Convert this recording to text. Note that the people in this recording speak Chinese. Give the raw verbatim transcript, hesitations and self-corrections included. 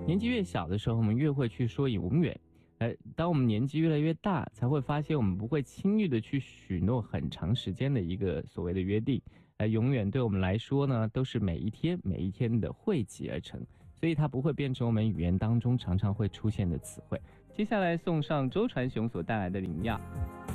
年纪越小的时候，我们越会去说永远。而当我们年纪越来越大，才会发现我们不会轻易的去许诺很长时间的一个所谓的约定。而永远对我们来说呢，都是每一天每一天的汇集而成，所以它不会变成我们语言当中常常会出现的词汇。接下来送上周传雄所带来的灵药。